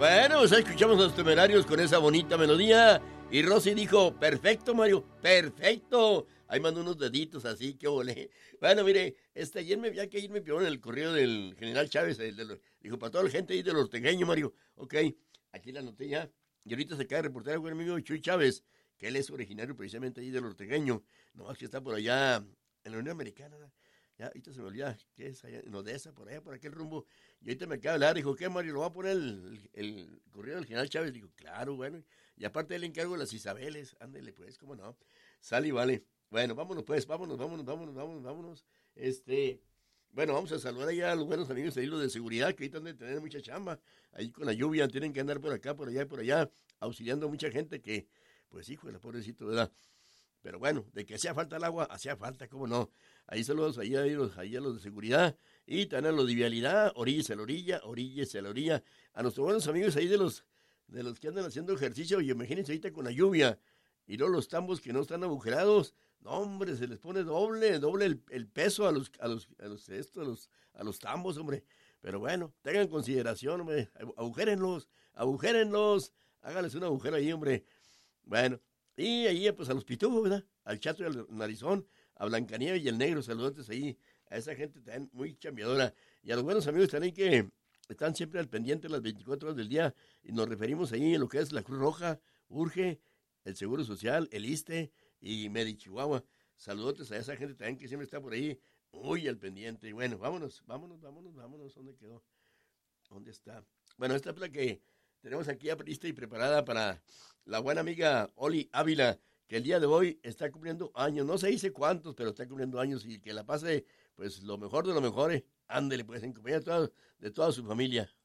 Bueno, pues escuchamos a los Temerarios con esa bonita melodía. Y Rosy dijo, perfecto, Mario, perfecto. Ahí mandó unos deditos así, qué volé. Bueno, mire, ayer ya que ayer me pidieron el correo del general Chávez, dijo, para toda la gente ahí del Ortegueño, Mario. Ok, aquí la anoté ya. Y ahorita se acaba de reportar el buen amigo Chuy Chávez, que él es originario precisamente ahí del Ortegueño. No, es que está por allá en la Unión Americana, ¿no? Ya, ahorita se me olvida, ¿qué es allá? En Odessa, por allá, por aquel rumbo. Y ahorita me acaba de hablar, dijo, ¿qué, Mario? ¿Lo va a poner el correo del general Chávez? Digo, claro, bueno. Y aparte él encargo de las Isabeles, ándele pues, cómo no. Sale y vale. Bueno, vámonos pues, vámonos. Bueno, vamos a saludar allá a los buenos amigos ahí, los de seguridad, que ahorita han de tener mucha chamba. Ahí con la lluvia tienen que andar por acá, por allá y por allá, auxiliando a mucha gente que, pues hijo de la pobrecito, ¿verdad? Pero bueno, de que hacía falta el agua, hacía falta, cómo no. Ahí saludos ahí a los de seguridad y también a los de vialidad, oríllese a la orilla, oríllese a la orilla. A nuestros buenos amigos ahí de los que andan haciendo ejercicio, y imagínense ahorita con la lluvia y luego los tambos que no están agujerados, no hombre, se les pone doble el peso a los tambos, hombre. Pero bueno, tengan consideración, hombre, agujérenlos, háganles un agujero ahí, hombre. Bueno, y ahí pues a los pitufos, ¿verdad? Al Chato y al Narizón, a Blancanieves y el Negro, saludantes ahí, a esa gente también muy chambeadora, y a los buenos amigos también que están siempre al pendiente las 24 horas del día, y nos referimos ahí a lo que es la Cruz Roja, Urge, el Seguro Social, el ISSSTE y Medi Chihuahua. Saludotes a esa gente también que siempre está por ahí, muy al pendiente. Y bueno, vámonos. ¿Dónde quedó? ¿Dónde está? Bueno, esta es la que tenemos aquí lista y preparada para la buena amiga Oli Ávila, que el día de hoy está cumpliendo años. No se dice cuántos, pero está cumpliendo años, y que la pase, pues, lo mejor de lo mejor. Ándele, pues, en compañía de toda su familia.